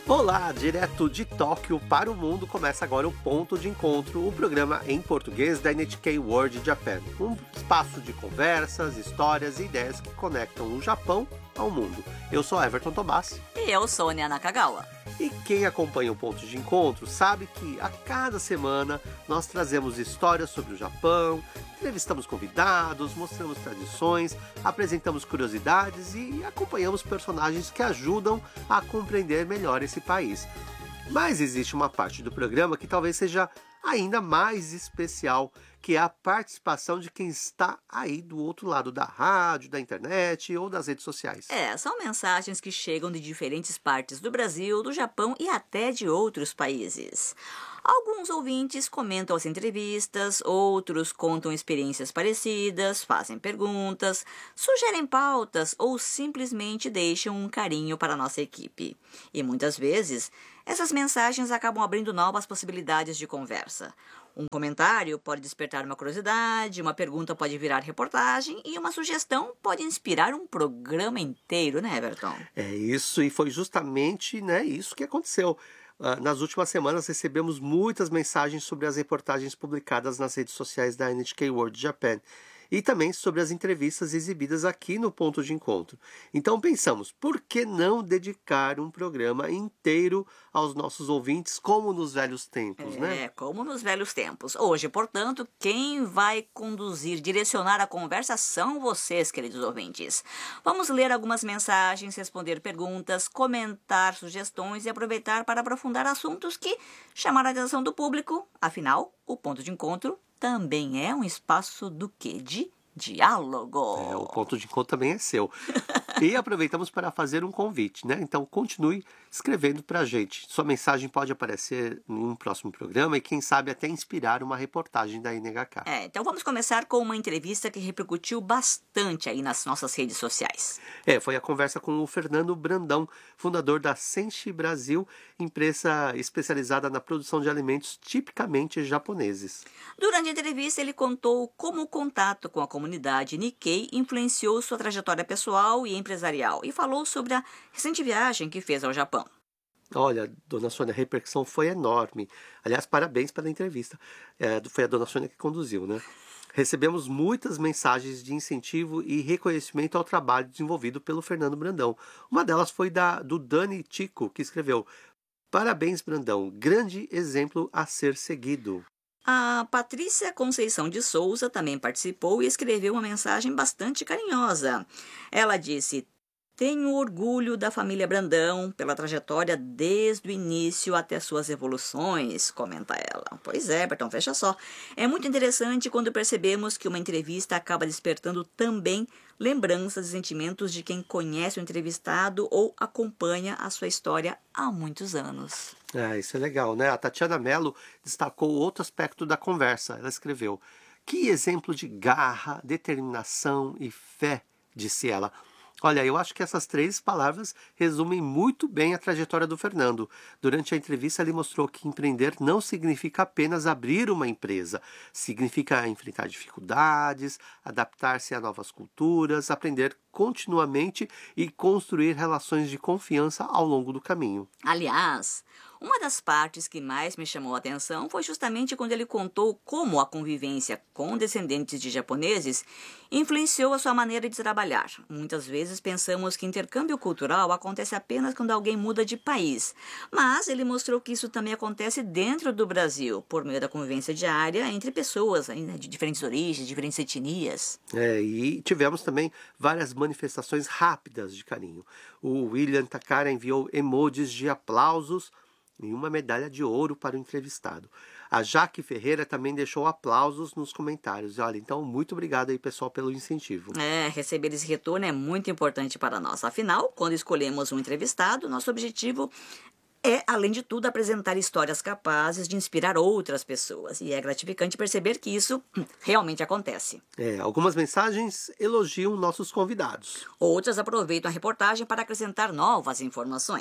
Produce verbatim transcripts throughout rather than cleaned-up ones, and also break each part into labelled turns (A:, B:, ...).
A: Olá, direto de Tóquio para o mundo, começa agora o Ponto de Encontro, o programa em português da N H K World Japan. Um espaço de conversas, histórias e ideias que conectam o Japão ao mundo. Eu sou Everton Tobassi.
B: E eu sou Nia Nakagawa.
A: E quem acompanha o Ponto de Encontro sabe que a cada semana nós trazemos histórias sobre o Japão, entrevistamos convidados, mostramos tradições, apresentamos curiosidades e acompanhamos personagens que ajudam a compreender melhor esse país. Mas existe uma parte do programa que talvez seja ainda mais especial, que é a participação de quem está aí do outro lado da rádio, da internet ou das redes sociais.
B: É, são mensagens que chegam de diferentes partes do Brasil, do Japão e até de outros países. Alguns ouvintes comentam as entrevistas, outros contam experiências parecidas, fazem perguntas, sugerem pautas ou simplesmente deixam um carinho para a nossa equipe. E muitas vezes, essas mensagens acabam abrindo novas possibilidades de conversa. Um comentário pode despertar uma curiosidade, uma pergunta pode virar reportagem e uma sugestão pode inspirar um programa inteiro, né, Everton?
A: É isso, e foi justamente, né, isso que aconteceu. Uh, nas últimas semanas recebemos muitas mensagens sobre as reportagens publicadas nas redes sociais da N H K World Japan e também sobre as entrevistas exibidas aqui no Ponto de Encontro. Então pensamos, por que não dedicar um programa inteiro aos nossos ouvintes, como nos velhos tempos,
B: é,
A: né?
B: É, como nos velhos tempos. Hoje, portanto, quem vai conduzir, direcionar a conversa são vocês, queridos ouvintes. Vamos ler algumas mensagens, responder perguntas, comentar sugestões e aproveitar para aprofundar assuntos que chamaram a atenção do público. Afinal, o Ponto de Encontro também é um espaço do quê? De diálogo.
A: É, o Ponto de Encontro também é seu. E aproveitamos para fazer um convite, né? Então continue escrevendo para a gente. Sua mensagem pode aparecer em um próximo programa e quem sabe até inspirar uma reportagem da N H K.
B: É, então vamos começar com uma entrevista que repercutiu bastante aí nas nossas redes sociais.
A: É, foi a conversa com o Fernando Brandão, fundador da Senshi Brasil, empresa especializada na produção de alimentos tipicamente japoneses.
B: Durante a entrevista, ele contou como o contato com a comunidade Nikkei influenciou sua trajetória pessoal e empresarial e falou sobre a recente viagem que fez ao Japão.
A: Olha, dona Sônia, a repercussão foi enorme. Aliás, parabéns pela entrevista. É, foi a dona Sônia que conduziu, né? Recebemos muitas mensagens de incentivo e reconhecimento ao trabalho desenvolvido pelo Fernando Brandão. Uma delas foi da, do Dani Tico, que escreveu: "Parabéns, Brandão, grande exemplo a ser seguido."
B: A Patrícia Conceição de Souza também participou e escreveu uma mensagem bastante carinhosa. Ela disse: "Tenho orgulho da família Brandão pela trajetória desde o início até suas evoluções", comenta ela. Pois é, Bertão, fecha só. É muito interessante quando percebemos que uma entrevista acaba despertando também lembranças e sentimentos de quem conhece o entrevistado ou acompanha a sua história há muitos anos.
A: É, isso é legal, né? A Tatiana Mello destacou outro aspecto da conversa. Ela escreveu: "Que exemplo de garra, determinação e fé", disse ela. Olha, eu acho que essas três palavras resumem muito bem a trajetória do Fernando. Durante a entrevista, ele mostrou que empreender não significa apenas abrir uma empresa. Significa enfrentar dificuldades, adaptar-se a novas culturas, aprender continuamente e construir relações de confiança ao longo do caminho.
B: Aliás, uma das partes que mais me chamou a atenção foi justamente quando ele contou como a convivência com descendentes de japoneses influenciou a sua maneira de trabalhar. Muitas vezes pensamos que intercâmbio cultural acontece apenas quando alguém muda de país, mas ele mostrou que isso também acontece dentro do Brasil, por meio da convivência diária entre pessoas né, de diferentes origens, diferentes etnias.
A: É, e tivemos também várias manifestações rápidas de carinho. O William Takara enviou emojis de aplausos e uma medalha de ouro para o entrevistado. A Jaque Ferreira também deixou aplausos nos comentários. Olha, então, muito obrigado aí, pessoal, pelo incentivo.
B: É, receber esse retorno é muito importante para nós. Afinal, quando escolhemos um entrevistado, nosso objetivo é, além de tudo, apresentar histórias capazes de inspirar outras pessoas. E é gratificante perceber que isso realmente acontece.
A: É, algumas mensagens elogiam nossos convidados.
B: Outras aproveitam a reportagem para acrescentar novas informações.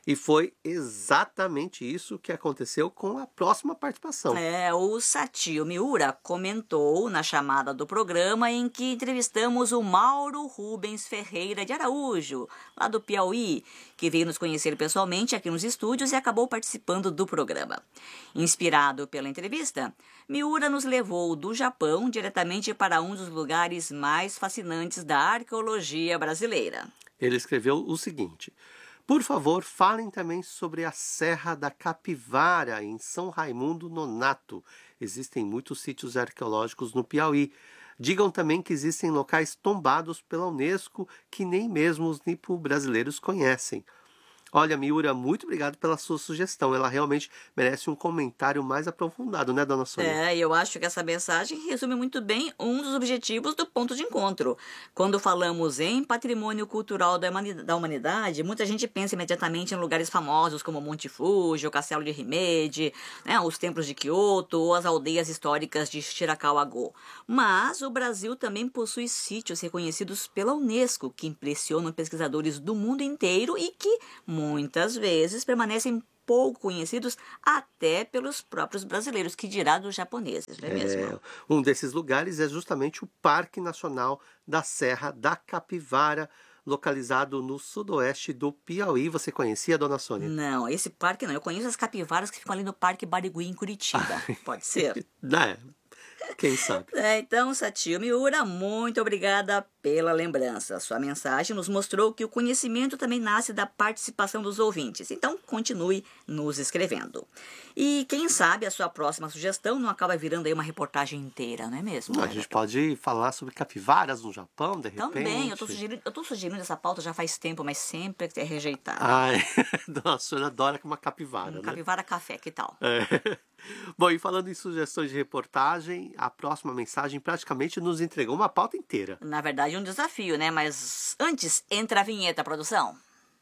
A: E foi exatamente isso que aconteceu com a próxima participação.
B: É, o Satio Miura comentou na chamada do programa em que entrevistamos o Mauro Rubens Ferreira de Araújo, lá do Piauí, que veio nos conhecer pessoalmente aqui nos estúdios e acabou participando do programa. Inspirado pela entrevista, Miura nos levou do Japão diretamente para um dos lugares mais fascinantes da arqueologia brasileira.
A: Ele escreveu o seguinte: por favor, falem também sobre a Serra da Capivara, em São Raimundo Nonato. Existem muitos sítios arqueológicos no Piauí. Digam também que existem locais tombados pela Unesco que nem mesmo os nipo-brasileiros conhecem. Olha, Miura, muito obrigado pela sua sugestão. Ela realmente merece um comentário mais aprofundado, né, dona Sônia?
B: É, eu acho que essa mensagem resume muito bem um dos objetivos do ponto de encontro. Quando falamos em patrimônio cultural da humani- da humanidade, muita gente pensa imediatamente em lugares famosos como Monte Fuji, o Castelo de Himeji, né, os templos de Kyoto ou as aldeias históricas de Shirakawa-go. Mas o Brasil também possui sítios reconhecidos pela Unesco, que impressionam pesquisadores do mundo inteiro e que muitas vezes permanecem pouco conhecidos até pelos próprios brasileiros, que dirá dos japoneses, não é mesmo?
A: É, um desses lugares é justamente o Parque Nacional da Serra da Capivara, localizado no sudoeste do Piauí. Você conhecia, dona Sônia?
B: Não, esse parque não. Eu conheço as capivaras que ficam ali no Parque Barigui, em Curitiba. Pode ser?
A: É, quem sabe?
B: É, então, Satio Miura, muito obrigada pela lembrança. Sua mensagem nos mostrou que o conhecimento também nasce da participação dos ouvintes. Então, continue nos escrevendo. E quem sabe a sua próxima sugestão não acaba virando aí uma reportagem inteira, não é mesmo?
A: A gente pode falar sobre capivaras no Japão, de repente.
B: Também, eu estou sugerindo, eu tô sugerindo essa pauta já faz tempo, mas sempre é rejeitada.
A: Ai, dona Sônia adora uma capivara,
B: Um
A: né?
B: capivara café, que tal?
A: É. Bom, e falando em sugestões de reportagem, a próxima mensagem praticamente nos entregou uma pauta inteira.
B: Na verdade, um desafio, né? Mas antes, entra a vinheta, produção.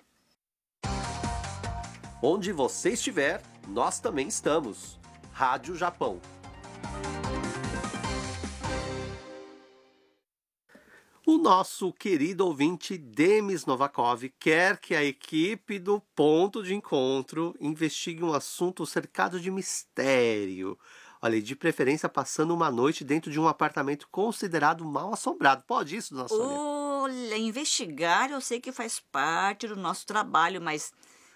A: Onde você estiver, nós também estamos. Rádio Japão. O nosso querido ouvinte Demis Novakov quer que a equipe do Ponto de Encontro investigue um assunto cercado de mistério. Olha, de preferência passando uma noite dentro de um apartamento considerado mal assombrado. Pode isso, dona Sônia?
B: Olha, investigar eu sei que faz parte do nosso trabalho, mas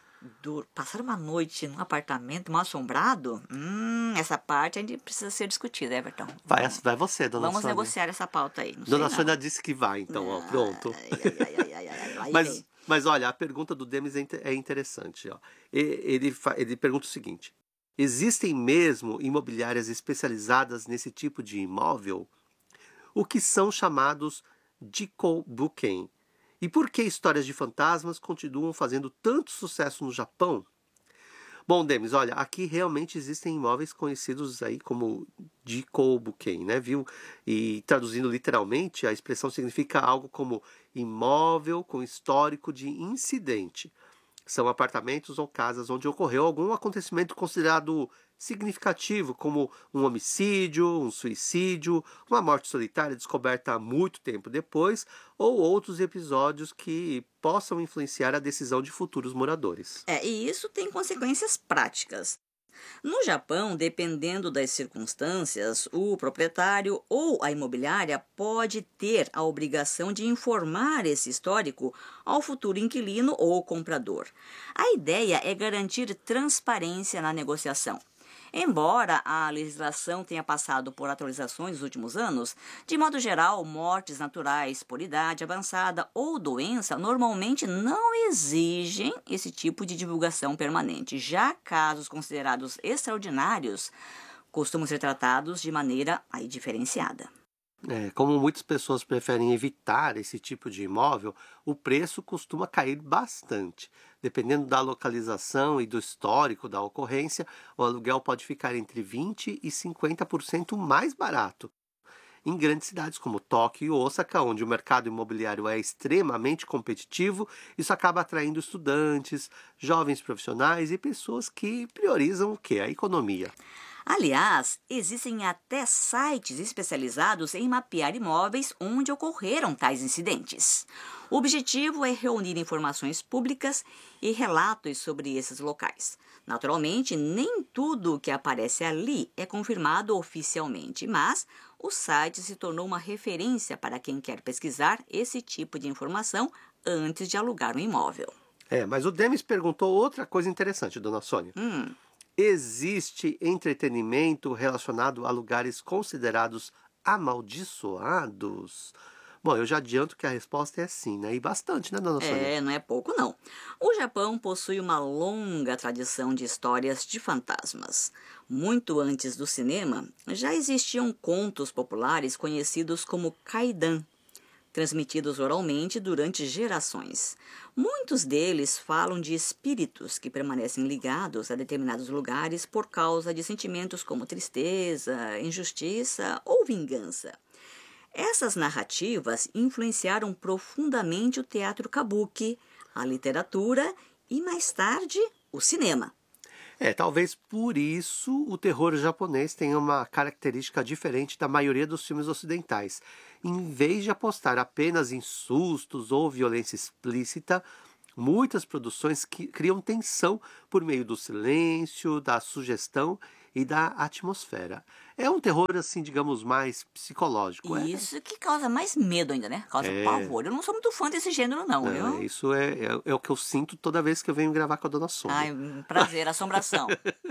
B: do- passar uma noite num apartamento mal assombrado? Hum, essa parte ainda precisa ser discutida, Everton.
A: Vai,
B: Vamos,
A: vai você, dona
B: vamos
A: Sônia.
B: negociar essa pauta aí. Não
A: Dona
B: sei,
A: Sônia
B: não.
A: disse que vai, então, ó, pronto.
B: Ai, ai, ai, ai, ai, ai, lá
A: Mas,
B: vem.
A: mas olha, a pergunta do Demis é inte- é interessante. Ó. E- Ele, fa- ele pergunta o seguinte: existem mesmo imobiliárias especializadas nesse tipo de imóvel? O que são chamados Jikobuken? E por que histórias de fantasmas continuam fazendo tanto sucesso no Japão? Bom, Demis, olha, aqui realmente existem imóveis conhecidos aí como Jikobuken, né, viu? E traduzindo literalmente, a expressão significa algo como imóvel com histórico de incidente. São apartamentos ou casas onde ocorreu algum acontecimento considerado significativo, como um homicídio, um suicídio, uma morte solitária descoberta muito tempo depois, ou outros episódios que possam influenciar a decisão de futuros moradores.
B: É, e isso tem consequências práticas. No Japão, dependendo das circunstâncias, o proprietário ou a imobiliária pode ter a obrigação de informar esse histórico ao futuro inquilino ou comprador. A ideia é garantir transparência na negociação. Embora a legislação tenha passado por atualizações nos últimos anos, de modo geral, mortes naturais por idade avançada ou doença normalmente não exigem esse tipo de divulgação permanente. Já casos considerados extraordinários costumam ser tratados de maneira aí diferenciada.
A: É, como muitas pessoas preferem evitar esse tipo de imóvel, o preço costuma cair bastante. Dependendo da localização e do histórico da ocorrência, o aluguel pode ficar entre vinte por cento e cinquenta por cento mais barato. Em grandes cidades como Tóquio e Osaka, onde o mercado imobiliário é extremamente competitivo, isso acaba atraindo estudantes, jovens profissionais e pessoas que priorizam o quê? A economia.
B: Aliás, existem até sites especializados em mapear imóveis onde ocorreram tais incidentes. O objetivo é reunir informações públicas e relatos sobre esses locais. Naturalmente, nem tudo o que aparece ali é confirmado oficialmente, mas o site se tornou uma referência para quem quer pesquisar esse tipo de informação antes de alugar um imóvel.
A: É, mas o Demis perguntou outra coisa interessante, dona Sônia.
B: Hum.
A: Existe entretenimento relacionado a lugares considerados amaldiçoados? Bom, eu já adianto que a resposta é sim, né? E bastante, né, dona Sônia?
B: É, não é pouco não. O Japão possui uma longa tradição de histórias de fantasmas. Muito antes do cinema, já existiam contos populares conhecidos como kaidan, transmitidos oralmente durante gerações. Muitos deles falam de espíritos que permanecem ligados a determinados lugares por causa de sentimentos como tristeza, injustiça ou vingança. Essas narrativas influenciaram profundamente o teatro kabuki, a literatura e, mais tarde, o cinema.
A: É, talvez por isso o terror japonês tenha uma característica diferente da maioria dos filmes ocidentais. Em vez de apostar apenas em sustos ou violência explícita, muitas produções que criam tensão por meio do silêncio, da sugestão e da atmosfera. É um terror, assim, digamos, mais psicológico. É,
B: Isso que causa mais medo ainda, né? Causa
A: É.
B: pavor. Eu não sou muito fã desse gênero, não,
A: não,
B: viu?
A: isso é, é, é o que eu sinto toda vez que eu venho gravar com a dona Sônia.
B: Ai, um prazer, assombração.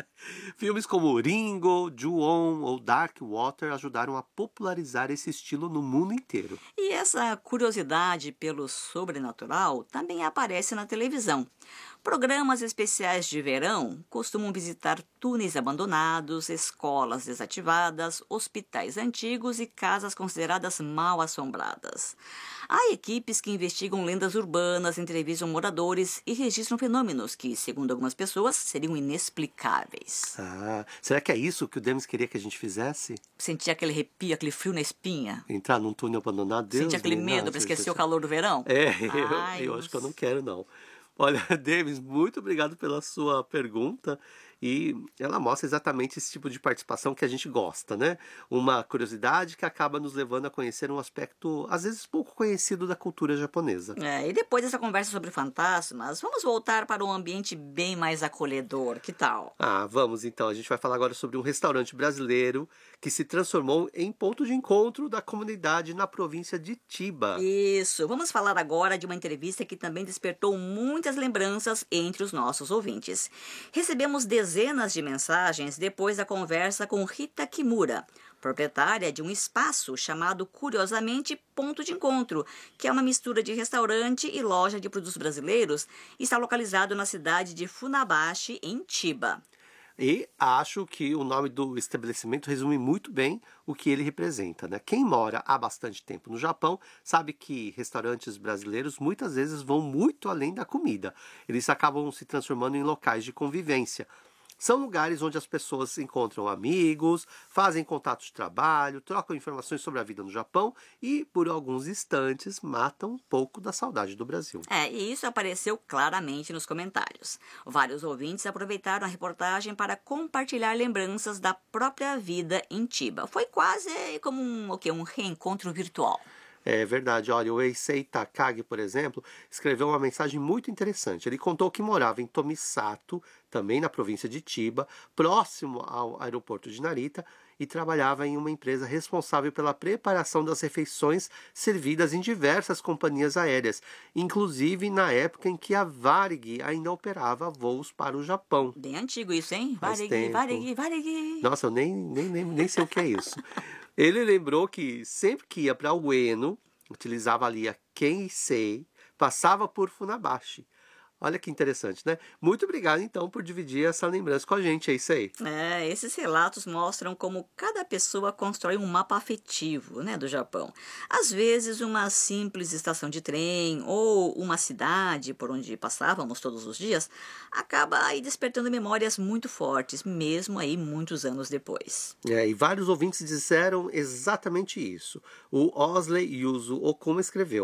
A: Filmes como Ringo, Ju-On ou Dark Water ajudaram a popularizar esse estilo no mundo inteiro.
B: E essa curiosidade pelo sobrenatural também aparece na televisão. Programas especiais de verão costumam visitar túneis abandonados, escolas desativadas, hospitais antigos e casas consideradas mal assombradas. Há equipes que investigam lendas urbanas, entrevistam moradores e registram fenômenos que, segundo algumas pessoas, seriam inexplicáveis.
A: Ah, será que é isso que o Demis queria que a gente fizesse?
B: Sentir aquele arrepio, aquele frio na espinha?
A: Entrar num túnel abandonado? Deus
B: Sentir aquele
A: me-
B: medo
A: Nossa,
B: para esquecer
A: isso-
B: o calor do verão?
A: É,
B: Ai,
A: eu, eu acho que eu não quero, não. Olha, Davis, muito obrigado pela sua pergunta. E ela mostra exatamente esse tipo de participação que a gente gosta, né? Uma curiosidade que acaba nos levando a conhecer um aspecto, às vezes, pouco conhecido da cultura japonesa.
B: É, e depois dessa conversa sobre fantasmas, vamos voltar para um ambiente bem mais acolhedor. Que tal?
A: Ah, vamos então. A gente vai falar agora sobre um restaurante brasileiro que se transformou em ponto de encontro da comunidade na província de Chiba.
B: Isso, vamos falar agora de uma entrevista que também despertou muitas lembranças entre os nossos ouvintes. Recebemos dezenas de mensagens depois da conversa com Rita Kimura, proprietária de um espaço chamado, curiosamente, Ponto de Encontro, que é uma mistura de restaurante e loja de produtos brasileiros e está localizado na cidade de Funabashi, em Chiba.
A: E acho que o nome do estabelecimento resume muito bem o que ele representa, né? Quem mora há bastante tempo no Japão sabe que restaurantes brasileiros muitas vezes vão muito além da comida. Eles acabam se transformando em locais de convivência. São lugares onde as pessoas encontram amigos, fazem contatos de trabalho, trocam informações sobre a vida no Japão e, por alguns instantes, matam um pouco da saudade do Brasil.
B: É, e isso apareceu claramente nos comentários. Vários ouvintes aproveitaram a reportagem para compartilhar lembranças da própria vida em Chiba. Foi quase como um, o quê? Um reencontro virtual.
A: É verdade, olha, o Eisei Takagi, por exemplo, escreveu uma mensagem muito interessante. Ele contou que morava em Tomisato, também na província de Chiba, próximo ao aeroporto de Narita, e trabalhava em uma empresa responsável pela preparação das refeições servidas em diversas companhias aéreas, inclusive na época em que a Varig ainda operava voos para o Japão.
B: Bem antigo isso, hein?
A: Faz
B: Varig,
A: tempo.
B: varig, varig.
A: Nossa, eu nem, nem, nem, nem sei o que é isso. Ele lembrou que sempre que ia para Ueno, utilizava ali a Kensei, passava por Funabashi. Olha que interessante, né? Muito obrigado, então, por dividir essa lembrança com a gente, é isso aí.
B: É, esses relatos mostram como cada pessoa constrói um mapa afetivo, né, do Japão. Às vezes, uma simples estação de trem ou uma cidade por onde passávamos todos os dias acaba aí despertando memórias muito fortes, mesmo aí muitos anos depois.
A: É, e vários ouvintes disseram exatamente isso. O Osley Yuzo Okuma escreveu: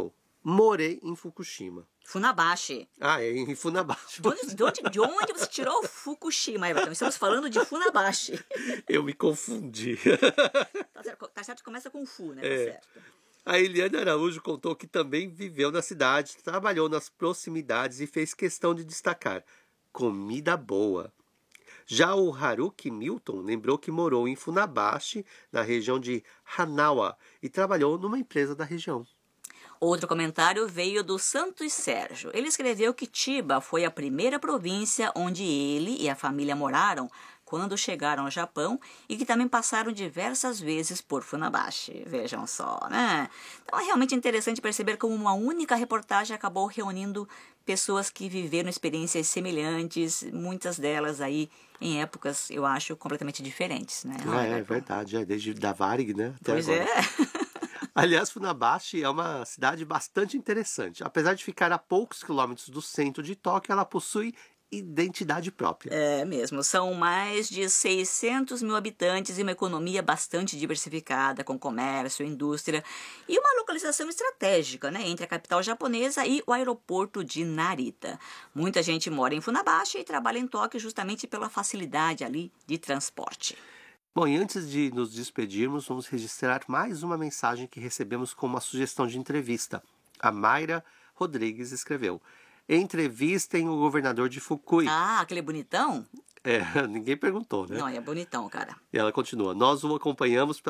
A: Morei em Fukushima.
B: Funabashi.
A: Ah, é em Funabashi.
B: De onde, de, onde, de onde você tirou o Fukushima, Everton? Estamos falando de Funabashi.
A: Eu me confundi.
B: Tá certo, tá certo, começa com Fu, né? Tá
A: É.
B: certo.
A: A Eliane Araújo contou que também viveu na cidade, trabalhou nas proximidades e fez questão de destacar: comida boa. Já o Haruki Milton lembrou que morou em Funabashi, na região de Hanawa, e trabalhou numa empresa da região.
B: Outro comentário veio do Santos Sérgio. Ele escreveu que Chiba foi a primeira província onde ele e a família moraram quando chegaram ao Japão e que também passaram diversas vezes por Funabashi. Vejam só, né? Então é realmente interessante perceber como uma única reportagem acabou reunindo pessoas que viveram experiências semelhantes, muitas delas aí em épocas, eu acho, completamente diferentes, né?
A: Ah, é verdade, é desde da Varig, né? Até
B: Pois
A: agora.
B: é.
A: Aliás, Funabashi é uma cidade bastante interessante. Apesar de ficar a poucos quilômetros do centro de Tóquio, ela possui identidade própria.
B: É mesmo, são mais de seiscentos mil habitantes e uma economia bastante diversificada, com comércio, indústria e uma localização estratégica, né, entre a capital japonesa e o aeroporto de Narita. Muita gente mora em Funabashi e trabalha em Tóquio justamente pela facilidade ali de transporte.
A: Bom, e antes de nos despedirmos, vamos registrar mais uma mensagem que recebemos com uma sugestão de entrevista. A Mayra Rodrigues escreveu: entrevistem o governador de Fukui.
B: Ah, aquele bonitão?
A: É, ninguém perguntou, né?
B: Não, é bonitão, cara.
A: E ela continua: nós o acompanhamos